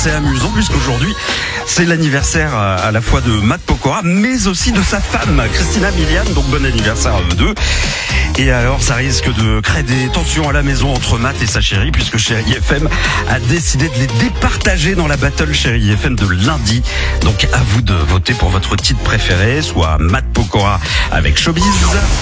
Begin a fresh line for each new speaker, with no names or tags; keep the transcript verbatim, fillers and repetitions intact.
C'est amusant puisqu'aujourd'hui c'est l'anniversaire à la fois de Matt Pokora mais aussi de sa femme Christina Milian, donc bon anniversaire à eux deux. Et alors ça risque de créer des tensions à la maison entre Matt et sa chérie puisque Chérie F M a décidé de les départager dans la battle Chérie F M de lundi. Donc à vous de voter pour votre titre préféré, soit Matt Pokora avec Showbiz.